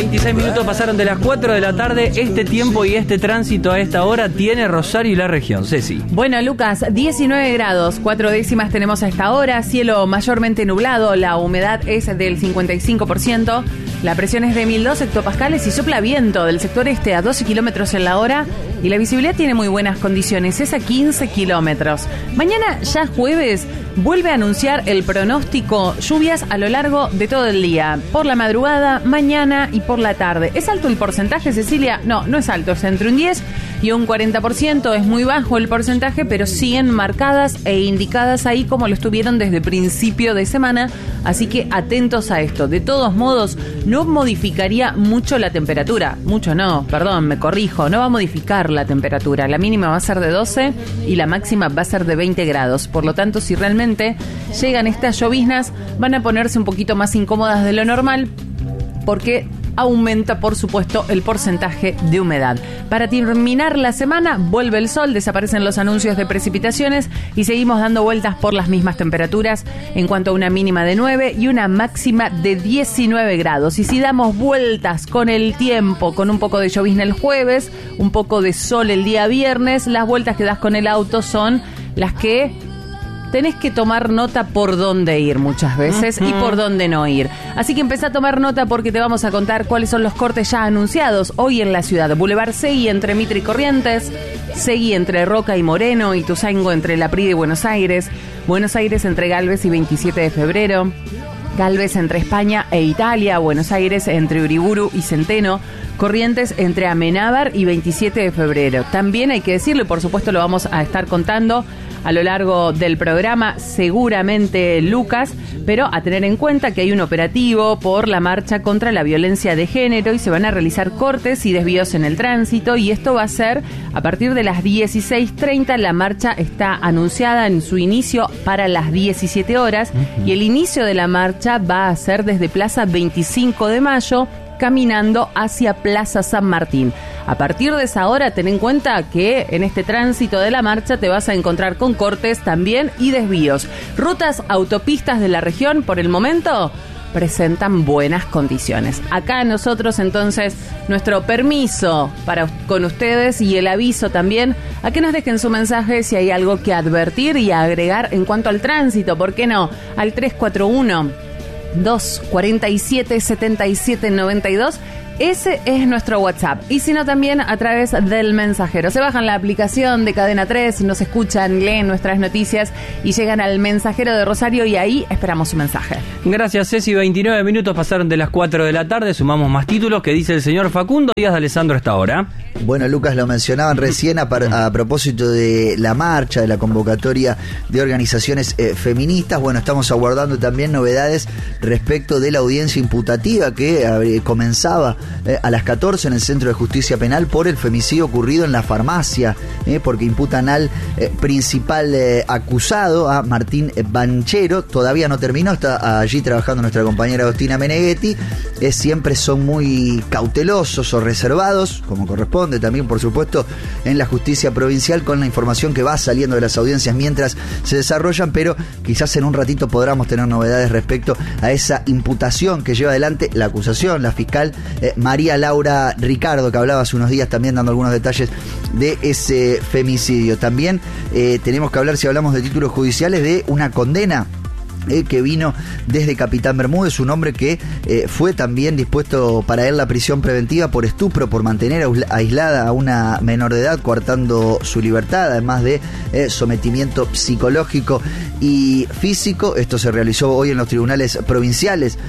26 minutos pasaron de las 4 de la tarde. Este tiempo y este tránsito a esta hora tiene Rosario y la región. Ceci. Bueno, Lucas, 19 grados, 4 décimas tenemos a esta hora. Cielo mayormente nublado, la humedad es del 55%. La presión es de 1002 hectopascales y sopla viento del sector este a 12 kilómetros en la hora. Y la visibilidad tiene muy buenas condiciones, es a 15 kilómetros. Mañana, ya jueves, vuelve a anunciar el pronóstico lluvias a lo largo de todo el día. Por la madrugada, mañana y por la tarde. ¿Es alto el porcentaje, Cecilia? No, no es alto, es entre un 10 y un 40%. Es muy bajo el porcentaje, pero siguen marcadas e indicadas ahí como lo estuvieron desde principio de semana. Así que atentos a esto. De todos modos, no modificaría mucho la temperatura. Mucho no, perdón, me corrijo. No va a modificar la temperatura. La mínima va a ser de 12 y la máxima va a ser de 20 grados. Por lo tanto, si realmente llegan estas lloviznas, van a ponerse un poquito más incómodas de lo normal porque aumenta, por supuesto, el porcentaje de humedad. Para terminar la semana, vuelve el sol, desaparecen los anuncios de precipitaciones y seguimos dando vueltas por las mismas temperaturas en cuanto a una mínima de 9 y una máxima de 19 grados. Y si damos vueltas con el tiempo, con un poco de llovizna el jueves, un poco de sol el día viernes, las vueltas que das con el auto son las que tenés que tomar nota por dónde ir muchas veces y por dónde no ir. Así que empezá a tomar nota porque te vamos a contar cuáles son los cortes ya anunciados hoy en la ciudad. Boulevard Segui entre Mitre y Corrientes, Segui entre Roca y Moreno, Ituzaingó entre La Prida y Buenos Aires entre Galvez y 27 de febrero, Galvez entre España e Italia, Buenos Aires entre Uriburu y Centeno, Corrientes entre Amenábar y 27 de febrero. También hay que decirlo, y por supuesto lo vamos a estar contando a lo largo del programa, seguramente, Lucas, pero a tener en cuenta que hay un operativo por la marcha contra la violencia de género y se van a realizar cortes y desvíos en el tránsito, y esto va a ser a partir de las 16:30. La marcha está anunciada en su inicio para las 17 horas y el inicio de la marcha va a ser desde Plaza 25 de Mayo, caminando hacia Plaza San Martín. A partir de esa hora, ten en cuenta que en este tránsito de la marcha te vas a encontrar con cortes también y desvíos. Rutas, autopistas de la región, por el momento, presentan buenas condiciones. Acá nosotros, entonces, nuestro permiso para con ustedes y el aviso también a que nos dejen su mensaje si hay algo que advertir y agregar en cuanto al tránsito. ¿Por qué no? Al 341-247-7792. Ese es nuestro WhatsApp. Y si no, también a través del mensajero. Se bajan la aplicación de Cadena 3, nos escuchan, leen nuestras noticias y llegan al mensajero de Rosario y ahí esperamos su mensaje. Gracias, Ceci. 29 minutos pasaron de las 4 de la tarde. Sumamos más títulos que dice el señor Facundo Díaz de Alessandro a esta hora. Bueno, Lucas, lo mencionaban recién a propósito de la marcha, de la convocatoria de organizaciones feministas. Bueno, estamos aguardando también novedades respecto de la audiencia imputativa que comenzaba a las 14 en el Centro de Justicia Penal por el femicidio ocurrido en la farmacia, porque imputan al principal acusado, a Martín Banchero. Todavía no terminó, está allí trabajando nuestra compañera Agostina Meneghetti. Siempre son muy cautelosos o reservados, como corresponde también, por supuesto, en la justicia provincial, con la información que va saliendo de las audiencias mientras se desarrollan, pero quizás en un ratito podamos tener novedades respecto a esa imputación que lleva adelante la acusación, la fiscal María Laura Ricardo, que hablaba hace unos días también dando algunos detalles de ese femicidio. También tenemos que hablar, si hablamos de títulos judiciales, de una condena que vino desde Capitán Bermúdez, un hombre que fue también dispuesto para él la prisión preventiva por estupro, por mantener aislada a una menor de edad, coartando su libertad, además de sometimiento psicológico y físico. Esto se realizó hoy en los tribunales provinciales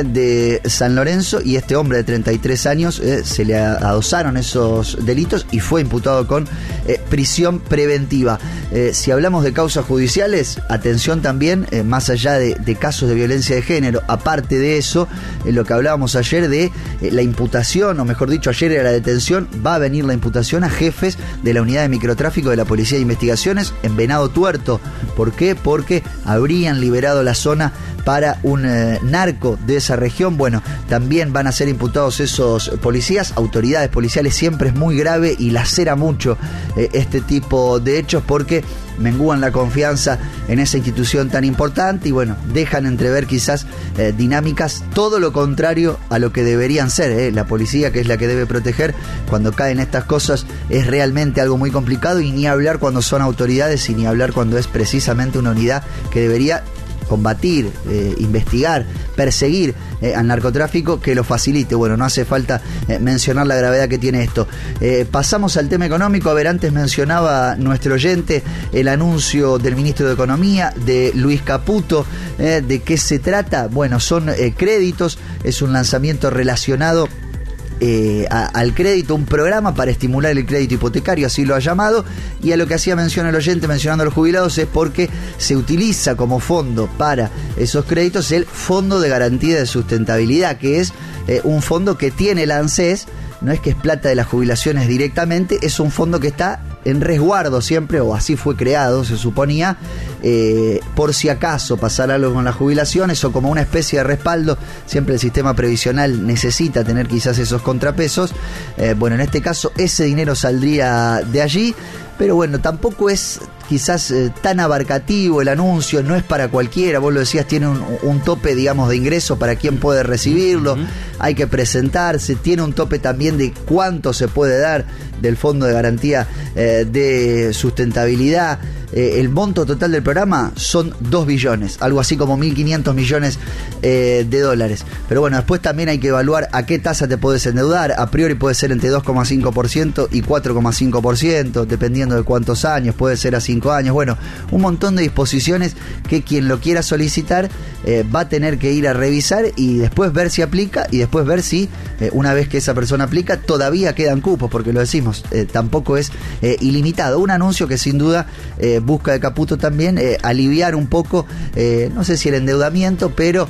de San Lorenzo, y este hombre de 33 años se le adosaron esos delitos y fue imputado con prisión preventiva. Si hablamos de causas judiciales, atención también, más allá de casos de violencia de género, aparte de eso, lo que hablábamos ayer de la imputación, o mejor dicho, ayer era la detención, va a venir la imputación a jefes de la unidad de microtráfico de la Policía de Investigaciones en Venado Tuerto. ¿Por qué? Porque habrían liberado la zona para un narco de esa región. Bueno, también van a ser imputados esos policías, autoridades policiales. Siempre es muy grave y lacera mucho este tipo de hechos porque mengúan la confianza en esa institución tan importante y bueno, dejan entrever quizás dinámicas todo lo contrario a lo que deberían ser. La policía, que es la que debe proteger, cuando caen estas cosas es realmente algo muy complicado, y ni hablar cuando son autoridades y ni hablar cuando es precisamente una unidad que debería combatir, investigar, perseguir al narcotráfico, que lo facilite. Bueno, no hace falta mencionar la gravedad que tiene esto. Pasamos al tema económico. A ver, antes mencionaba nuestro oyente el anuncio del ministro de Economía, de Luis Caputo. ¿De qué se trata? Bueno, son créditos, es un lanzamiento relacionado al crédito, un programa para estimular el crédito hipotecario, así lo ha llamado, y a lo que hacía mención el oyente mencionando a los jubilados es porque se utiliza como fondo para esos créditos el Fondo de Garantía de Sustentabilidad, que es un fondo que tiene la ANSES. No es que es plata de las jubilaciones directamente, es un fondo que está en resguardo siempre, o así fue creado, se suponía, por si acaso pasara algo con las jubilaciones o como una especie de respaldo. Siempre el sistema previsional necesita tener quizás esos contrapesos. Bueno, en este caso ese dinero saldría de allí, pero bueno, tampoco es quizás tan abarcativo el anuncio, no es para cualquiera. Vos lo decías, tiene un tope, digamos, de ingreso para quien puede recibirlo. Hay que presentarse, tiene un tope también de cuánto se puede dar del Fondo de Garantía de Sustentabilidad. El monto total del programa son 2 billones, algo así como 1.500 millones de dólares. Pero bueno, después también hay que evaluar a qué tasa te puedes endeudar. A priori puede ser entre 2,5% y 4,5%, dependiendo de cuántos años, puede ser a 5 años. Bueno, un montón de disposiciones que quien lo quiera solicitar va a tener que ir a revisar y después ver si aplica, y después ver si una vez que esa persona aplica todavía quedan cupos, porque lo decimos, tampoco es ilimitado. Un anuncio que sin duda busca de Caputo también aliviar un poco, no sé si el endeudamiento, pero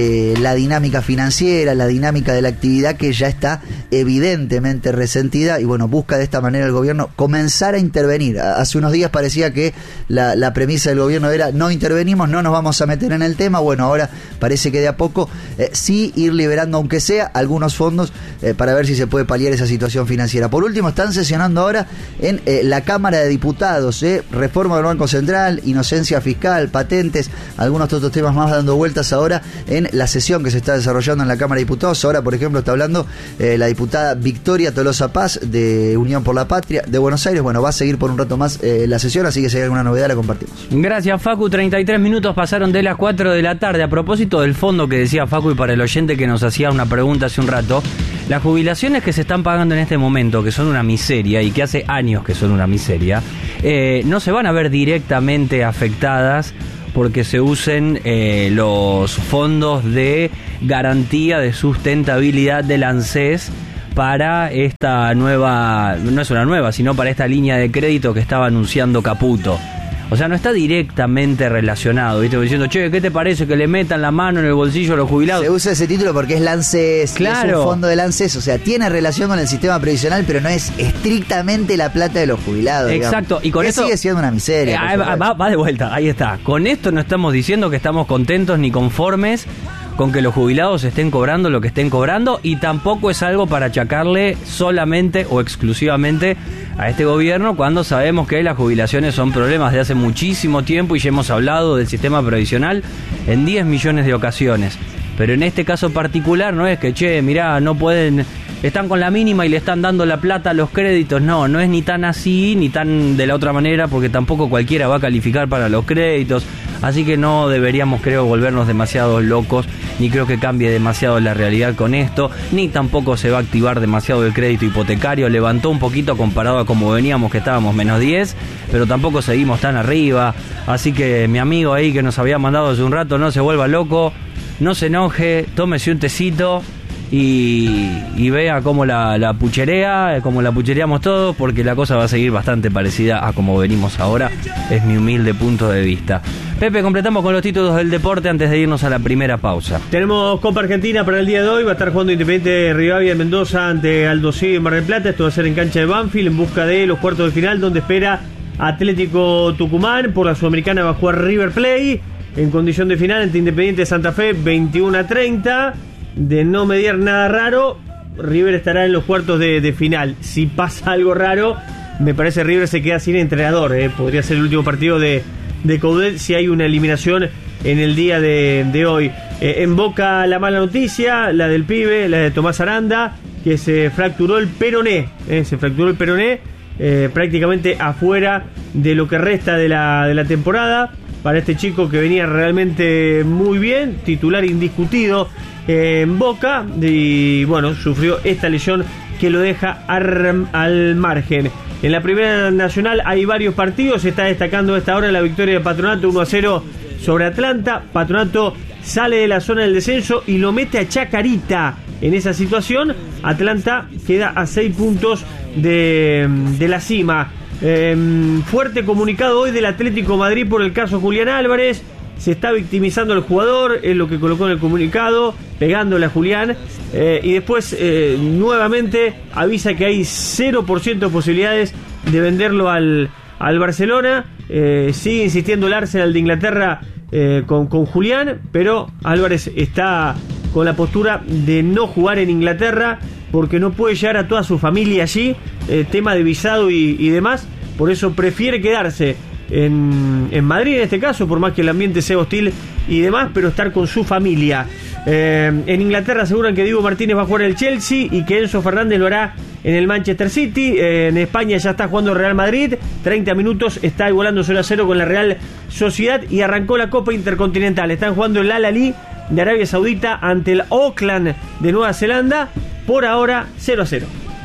la dinámica financiera, la dinámica de la actividad que ya está evidentemente resentida, y bueno, busca de esta manera el gobierno comenzar a intervenir. Hace unos días parecía que la premisa del gobierno era no intervenimos, no nos vamos a meter en el tema. Bueno, ahora parece que de a poco sí ir liberando, aunque sea algunos fondos, para ver si se puede paliar esa situación financiera. Por último, están sesionando ahora en la Cámara de Diputados, reforma del Banco Central, inocencia fiscal, patentes, algunos otros temas más dando vueltas ahora en la sesión que se está desarrollando en la Cámara de Diputados. Ahora, por ejemplo, está hablando la diputada Victoria Tolosa Paz, de Unión por la Patria, de Buenos Aires. Bueno, va a seguir por un rato más la sesión, así que si hay alguna novedad la compartimos. Gracias, Facu. 33 minutos pasaron de las 4 de la tarde. A propósito del fondo que decía Facu, y para el oyente que nos hacía una pregunta hace un rato, las jubilaciones que se están pagando en este momento, que son una miseria y que hace años que son una miseria, no se van a ver directamente afectadas porque se usen los fondos de garantía de sustentabilidad del ANSES para esta nueva, no es una nueva, sino para esta línea de crédito que estaba anunciando Caputo. O sea, no está directamente relacionado, ¿viste? Diciendo, che, ¿qué te parece que le metan la mano en el bolsillo a los jubilados? Se usa ese título porque es la ANSES, claro. Es un fondo del ANSES, o sea, tiene relación con el sistema previsional, pero no es estrictamente la plata de los jubilados. Exacto, digamos. y con que esto sigue siendo una miseria. Va de vuelta, ahí está. Con esto no estamos diciendo que estamos contentos ni conformes con que los jubilados estén cobrando lo que estén cobrando, y tampoco es algo para achacarle solamente o exclusivamente a este gobierno, cuando sabemos que las jubilaciones son problemas de hace muchísimo tiempo y ya hemos hablado del sistema previsional en 10 millones de ocasiones. Pero en este caso particular no es que, che, mirá, no pueden, están con la mínima y le están dando la plata a los créditos. No es ni tan así, ni tan de la otra manera, porque tampoco cualquiera va a calificar para los créditos. Así que no deberíamos, creo, volvernos demasiado locos, ni creo que cambie demasiado la realidad con esto, ni tampoco se va a activar demasiado el crédito hipotecario. Levantó un poquito comparado a como veníamos, que estábamos menos 10, pero tampoco seguimos tan arriba. Así que mi amigo ahí que nos había mandado hace un rato, no se vuelva loco, no se enoje, tómese un tecito y vea cómo la pucherea, como la puchereamos todos, porque la cosa va a seguir bastante parecida a como venimos ahora. Es mi humilde punto de vista. Pepe, completamos con los títulos del deporte antes de irnos a la primera pausa. Tenemos Copa Argentina para el día de hoy. Va a estar jugando Independiente de Rivadavia de Mendoza ante Aldo Civi en Mar del Plata. Esto va a ser en cancha de Banfield, en busca de los cuartos de final, donde espera Atlético Tucumán. Por la Sudamericana va a jugar River Plate. en condición de final ante Independiente de Santa Fe, 21-30. De no mediar nada raro, River estará en los cuartos de final. Si pasa algo raro, me parece River se queda sin entrenador. Podría ser el último partido de Coudet si hay una eliminación en el día de hoy. En Boca la mala noticia, la del pibe, la de Tomás Aranda, que se fracturó el peroné. Prácticamente afuera de lo que resta de la temporada. Para este chico que venía realmente muy bien, titular indiscutido en Boca, y bueno, sufrió esta lesión que lo deja al margen. En la Primera Nacional hay varios partidos, se está destacando a esta hora la victoria de Patronato 1-0 sobre Atlanta. Patronato sale de la zona del descenso y lo mete a Chacarita. En esa situación, Atlanta queda a 6 puntos de la cima. Fuerte comunicado hoy del Atlético Madrid por el caso Julián Álvarez. Se está victimizando al jugador, es lo que colocó en el comunicado, pegándole a Julián, y después nuevamente avisa que hay 0% de posibilidades de venderlo al Barcelona. Sigue insistiendo el Arsenal de Inglaterra con Julián, pero Álvarez está con la postura de no jugar en Inglaterra porque no puede llevar a toda su familia allí, tema de visado y demás. Por eso prefiere quedarse en Madrid en este caso, por más que el ambiente sea hostil y demás, pero estar con su familia. En Inglaterra aseguran que Diego Martínez va a jugar en el Chelsea y que Enzo Fernández lo hará en el Manchester City. En España ya está jugando Real Madrid, 30 minutos, está igualando 0-0 con la Real Sociedad y arrancó la Copa Intercontinental. Están jugando el Al-Ahly de Arabia Saudita ante el Auckland de Nueva Zelanda, por ahora 0-0.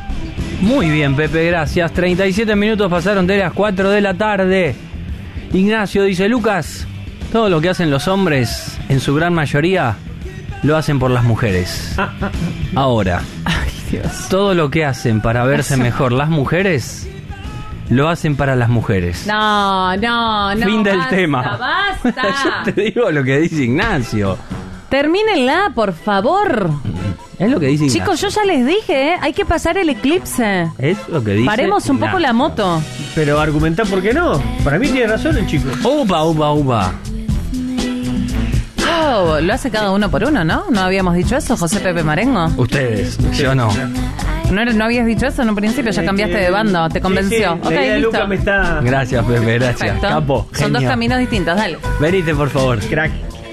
Muy bien, Pepe, gracias. 37 minutos pasaron de las 4 de la tarde. Ignacio dice: Lucas, todo lo que hacen los hombres, en su gran mayoría, lo hacen por las mujeres. Ahora, Ay, Dios. todo lo que hacen para verse mejor las mujeres, lo hacen para las mujeres. No. Fin del basta, tema. Basta. Yo te digo lo que dice Ignacio. Termínenla, por favor. Es lo que dice Ignacio. Chicos, yo ya les dije, hay que pasar el eclipse. Es lo que dice. Paremos un poco Ignacio. la moto. Pero argumentá por qué no. Para mí tiene razón el chico. Upa. Oh, lo hace cada uno por uno, ¿no? ¿No habíamos dicho eso, José Pepe Marengo? Ustedes, yo no. ¿No habías dicho eso en un principio? Ya cambiaste de bando, ¿te convenció? Sí, la idea de listo. Luca me está... Gracias, Pepe, gracias. Perfecto. Capo, Son dos genio. caminos distintos, dale. Venite, por favor. Crack.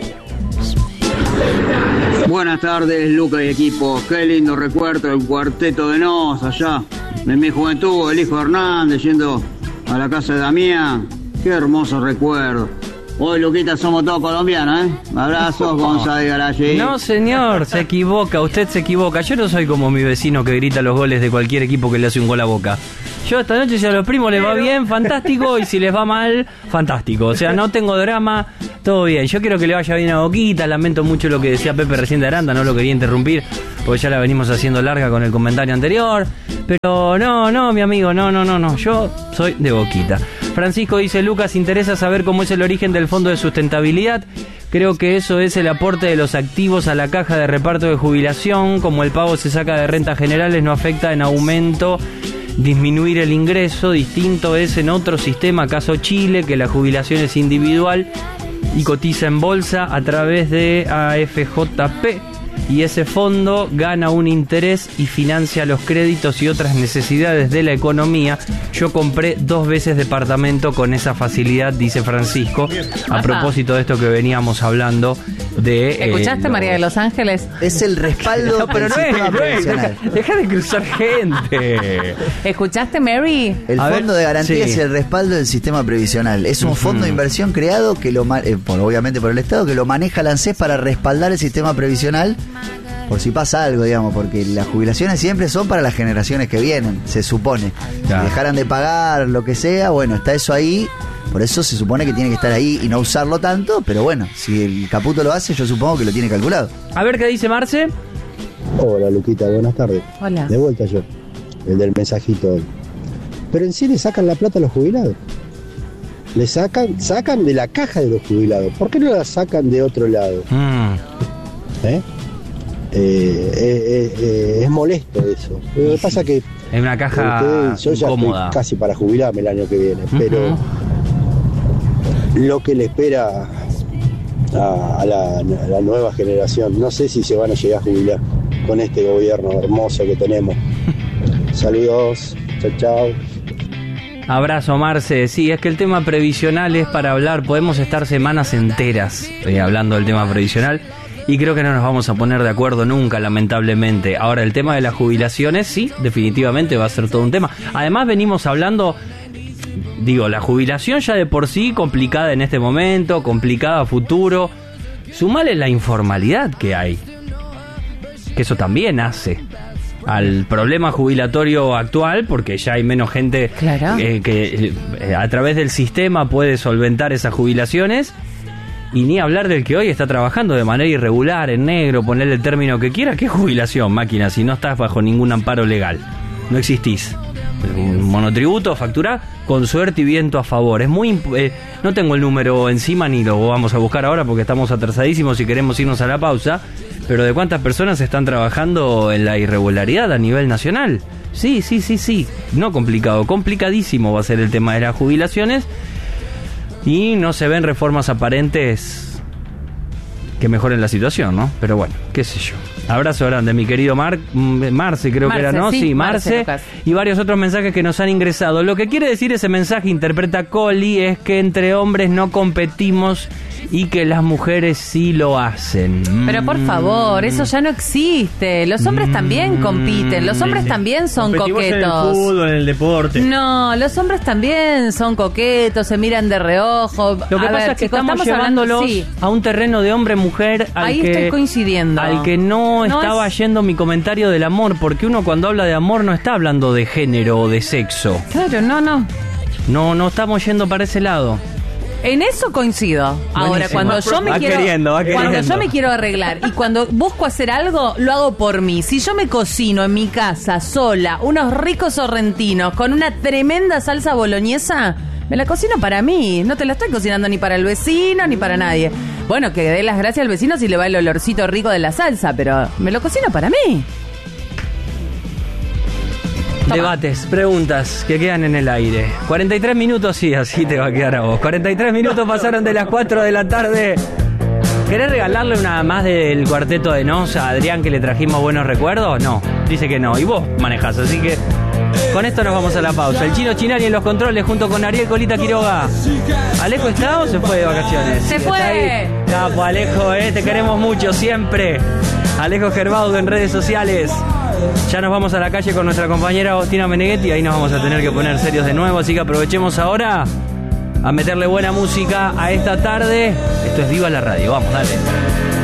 Buenas tardes, Luca y equipo. Qué lindo recuerdo el cuarteto de Nos allá. En mi juventud, el hijo de Hernández yendo a la casa de Damián. Qué hermoso recuerdo. Hoy, Luquita, somos todos colombianos, ¿eh? Abrazos, Gonzalo de Garaje. No, señor, se equivoca, usted se equivoca. Yo no soy como mi vecino que grita los goles de cualquier equipo que le hace un gol a Boca. Yo esta noche, si a los primos les va bien, fantástico, y si les va mal, fantástico. O sea, no tengo drama, todo bien. Yo quiero que le vaya bien a Boquita, lamento mucho lo que decía Pepe recién de Aranda, no lo quería interrumpir, porque ya la venimos haciendo larga con el comentario anterior. Pero no, mi amigo, no, yo soy de Boquita. Francisco dice: Lucas, interesa saber cómo es el origen del Fondo de Sustentabilidad. Creo que eso es el aporte de los activos a la caja de reparto de jubilación. Como el pago se saca de rentas generales, no afecta en aumento disminuir el ingreso. Distinto es en otro sistema, caso Chile, que la jubilación es individual y cotiza en bolsa a través de AFJP, y ese fondo gana un interés y financia los créditos y otras necesidades de la economía. Yo compré 2 veces departamento con esa facilidad, dice Francisco, a propósito de esto que veníamos hablando de... ¿Escuchaste, María de Los Ángeles? Es el respaldo No, pero del no sistema es, previsional. deja de cruzar gente. ¿Escuchaste, Mary? El A fondo ver, de garantía sí. es el respaldo del sistema previsional. Es un fondo de inversión creado que obviamente por el Estado, que lo maneja la ANSES para respaldar el sistema previsional por si pasa algo, digamos, porque las jubilaciones siempre son para las generaciones que vienen, se supone. Claro. Si dejaran de pagar lo que sea, bueno, está eso ahí. Por eso se supone que tiene que estar ahí y no usarlo tanto, pero bueno, si el Caputo lo hace, yo supongo que lo tiene calculado. A ver qué dice Marce. Hola, Luquita, buenas tardes. Hola. De vuelta yo, el del mensajito hoy. Pero en sí le sacan la plata a los jubilados. Le sacan de la caja de los jubilados. ¿Por qué no la sacan de otro lado? Es molesto eso. Lo que pasa que Es una caja yo ya incómoda. estoy casi para jubilarme el año que viene, pero lo que le espera a la nueva generación. No sé si se van a llegar a jubilar con este gobierno hermoso que tenemos. Saludos, chao, chao. Abrazo, Marce. Sí, es que el tema previsional es para hablar. Podemos estar semanas enteras hablando del tema previsional y creo que no nos vamos a poner de acuerdo nunca, lamentablemente. Ahora, el tema de las jubilaciones, sí, definitivamente va a ser todo un tema. Además, venimos hablando, la jubilación ya de por sí complicada en este momento, complicada a futuro. Sumale la informalidad que hay, que eso también hace al problema jubilatorio actual, porque ya hay menos gente que a través del sistema puede solventar esas jubilaciones, y ni hablar del que hoy está trabajando de manera irregular, en negro, ponerle el término que quiera. ¿Qué jubilación, máquina, si no estás bajo ningún amparo legal? No existís. Un monotributo, factura con suerte y viento a favor. Es muy no tengo el número encima ni lo vamos a buscar ahora porque estamos atrasadísimos y queremos irnos a la pausa, pero de cuántas personas están trabajando en la irregularidad a nivel nacional. Sí, no complicado, complicadísimo va a ser el tema de las jubilaciones y no se ven reformas aparentes que mejoren la situación, ¿no? Pero bueno, qué sé yo. Abrazo grande, mi querido Marce, creo que era, ¿no? Sí, Marce. Y varios otros mensajes que nos han ingresado. Lo que quiere decir ese mensaje, interpreta Coli, es que entre hombres no competimos y que las mujeres sí lo hacen. Pero por favor, eso ya no existe. Los hombres también compiten, los hombres también son competimos coquetos. En el fútbol, en el deporte. No, los hombres también son coquetos, se miran de reojo. Lo que pasa es que estamos llevándolos a un terreno de hombre-mujer. Ahí estoy coincidiendo. Al que no estaba yendo mi comentario del amor, porque uno cuando habla de amor no está hablando de género o de sexo. Claro, no. No estamos yendo para ese lado. En eso coincido. Ahora, cuando yo me quiero arreglar y cuando busco hacer algo, lo hago por mí. Si yo me cocino en mi casa, sola, unos ricos sorrentinos con una tremenda salsa boloñesa, me la cocino para mí. No te la estoy cocinando ni para el vecino ni para nadie. Bueno, que dé las gracias al vecino si le va el olorcito rico de la salsa, pero me lo cocino para mí. Toma. Debates, preguntas que quedan en el aire. 43 minutos, sí, así te va a quedar a vos. 43 minutos pasaron de las 4 de la tarde. ¿Querés regalarle una más del Cuarteto de Nos a Adrián, que le trajimos buenos recuerdos? No, dice que no. Y vos manejás, así que con esto nos vamos a la pausa. El Chino Chinari en los controles junto con Ariel Colita Quiroga. ¿Alejo está o se fue de vacaciones? ¡Se fue! Capo, Alejo, te queremos mucho, siempre. Alejo Gerbaudo en redes sociales. Ya nos vamos a la calle con nuestra compañera Agostina Meneghetti. Ahí nos vamos a tener que poner serios de nuevo. Así que aprovechemos ahora a meterle buena música a esta tarde. Esto es Viva la Radio. Vamos, dale.